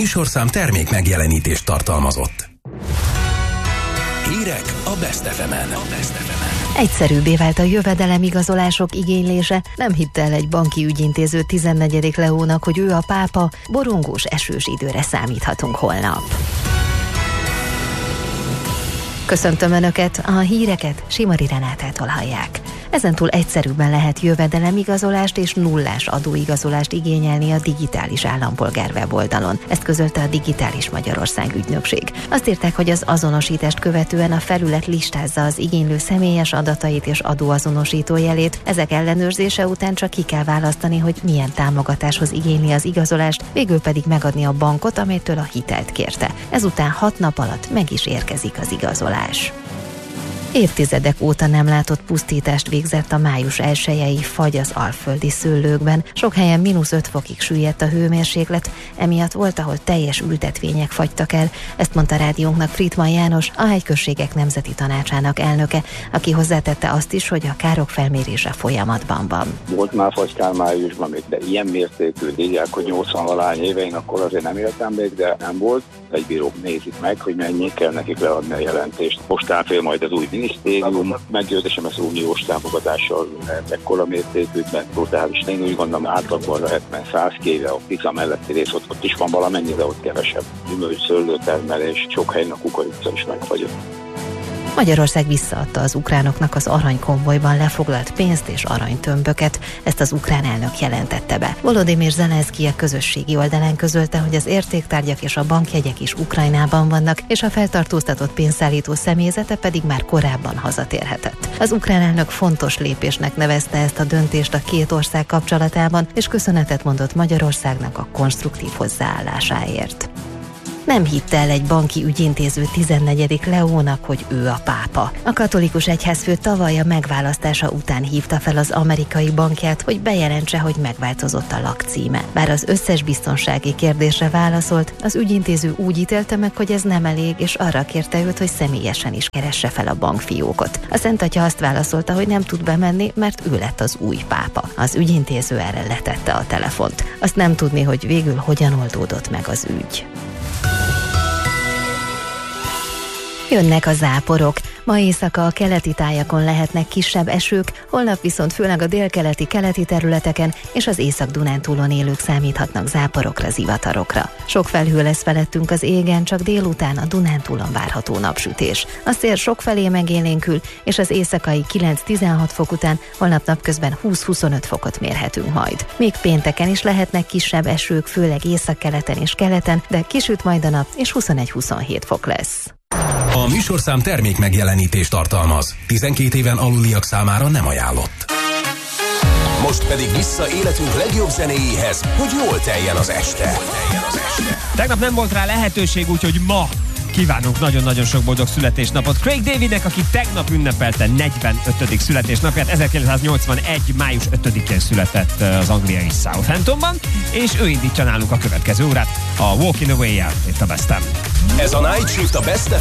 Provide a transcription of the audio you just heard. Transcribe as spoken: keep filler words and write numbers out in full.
műsorszám termék megjelenítést tartalmazott. Hírek a Best ef emen. Egyszerűbbé vált a jövedelemigazolások igénylése, nem hitte el egy banki ügyintéző tizennegyedik Leónak, hogy ő a pápa, borongós esős időre számíthatunk holnap. Köszöntöm Önöket, a híreket Simari Renátától hallják. Ezentúl egyszerűbben lehet jövedelemigazolást és nullás adóigazolást igényelni a digitális állampolgár weboldalon. Ezt közölte a Digitális Magyarország ügynökség. Azt írták, hogy az azonosítást követően a felület listázza az igénylő személyes adatait és adóazonosító jelét. Ezek ellenőrzése után csak ki kell választani, hogy milyen támogatáshoz igényli az igazolást, végül pedig megadni a bankot, amitől a hitelt kérte. Ezután hat nap alatt meg is érkezik az igazolás. Évtizedek óta nem látott pusztítást végzett a május elsejei fagy az alföldi szőlőkben. Sok helyen mínusz öt fokig süllyedt a hőmérséklet, emiatt volt, ahol teljes ültetvények fagytak el. Ezt mondta rádiónknak Friedman János, a Hegyközségek Nemzeti Tanácsának elnöke, aki hozzátette azt is, hogy a károk felmérése folyamatban van. Volt már fagykár májusban még, de ilyen mértékű, írják, hogy nyolcvan-valány évein, akkor azért nem éltem még, de nem volt. Egy bírók nézik meg, hogy mennyi kell nekik leadni a jelentést. Most áll majd az új minisztérium, meggyőzésem ez uniós támogatással lehet ekkora mértékűben, tehát is én úgy gondolom átlagban lehetne száz kéve, a Pica melletti rész ott, ott is van valamennyi, de ott kevesebb. Gyümölcs, szőlőtermelés, sok helyen a kukorica is megfagyott. Magyarország visszaadta az ukránoknak az aranykonvojban lefoglalt pénzt és aranytömböket, ezt az ukrán elnök jelentette be. Volodymyr Zelenszky a közösségi oldalán közölte, hogy az értéktárgyak és a bankjegyek is Ukrajnában vannak, és a feltartóztatott pénzszállító személyzete pedig már korábban hazatérhetett. Az ukrán elnök fontos lépésnek nevezte ezt a döntést a két ország kapcsolatában, és köszönetet mondott Magyarországnak a konstruktív hozzáállásáért. Nem hitte el egy banki ügyintéző tizennegyedik Leónak, hogy ő a pápa. A katolikus egyházfő tavaly a megválasztása után hívta fel az amerikai bankját, hogy bejelentse, hogy megváltozott a lakcíme. Bár az összes biztonsági kérdésre válaszolt, az ügyintéző úgy ítélte meg, hogy ez nem elég, és arra kérte őt, hogy személyesen is keresse fel a bankfiókot. A Szent Atya azt válaszolta, hogy nem tud bemenni, mert ő lett az új pápa. Az ügyintéző erre letette a telefont. Azt nem tudni, hogy végül hogyan oldódott meg az ügy. Jönnek a záporok. Ma éjszaka a keleti tájakon lehetnek kisebb esők, holnap viszont főleg a délkeleti keleti területeken és az Észak-Dunántúlon élők számíthatnak záporokra, zivatarokra. Sok felhő lesz felettünk az égen, csak délután a Dunántúlon várható napsütés. A szél sokfelé megélénkül, és az éjszakai kilenc-tizenhat fok után holnap napközben húsz-huszonöt fokot mérhetünk majd. Még pénteken is lehetnek kisebb esők, főleg északkeleten és keleten, de kisüt majd a nap, és huszonegy-huszonhét fok lesz. A műsorszám termék megjelenítést tartalmaz. tizenkét éven aluliak számára nem ajánlott. Most pedig vissza életünk legjobb zenéjéhez, hogy jól teljen az este. Tegnap nem volt rá lehetőség, úgyhogy ma kívánunk nagyon-nagyon sok boldog születésnapot Craig Davidnek, aki tegnap ünnepelte negyvenötödik születésnapját. ezerkilencszáznyolcvanegy. május ötödikén született az angliai Southamptonban, és ő indítja nálunk a következő órát, a Walking Away-jel itt a Bestem. Ez a Night Shift a Best